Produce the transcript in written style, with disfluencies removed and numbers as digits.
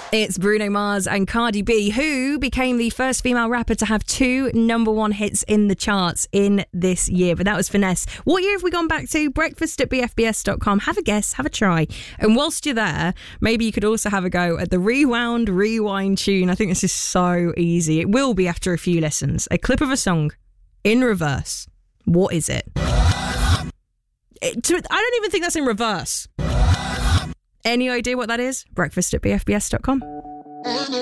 It's Bruno Mars and Cardi B, who became the first female rapper to have 2 number 1 hits in the charts in this year. But that was Finesse. What year have we gone back to? Breakfast at bfbs.com. Have a guess, have a try. And whilst you're there, maybe you could also have a go at the Rewind tune. I think this is so easy. It will be after a few listens. A clip of a song in reverse. What is it? I don't even think that's in reverse. Any idea what that is? Breakfast at bfbs.com.